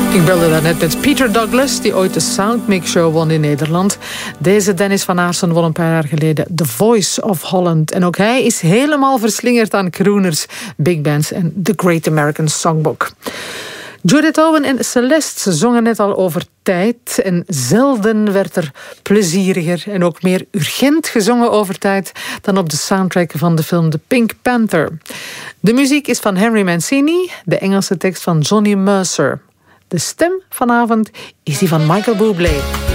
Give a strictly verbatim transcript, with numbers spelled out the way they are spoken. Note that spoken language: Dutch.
Ik belde daarnet met Peter Douglas, die ooit de Soundmix Show won in Nederland. Deze Dennis van Aarsen won een paar jaar geleden The Voice of Holland. En ook hij is helemaal verslingerd aan crooners, big bands en The Great American Songbook. Judith Owen en Celeste zongen net al over tijd. En zelden werd er plezieriger en ook meer urgent gezongen over tijd dan op de soundtrack van de film The Pink Panther. De muziek is van Henry Mancini, de Engelse tekst van Johnny Mercer. De stem vanavond is die van Michael Bublé.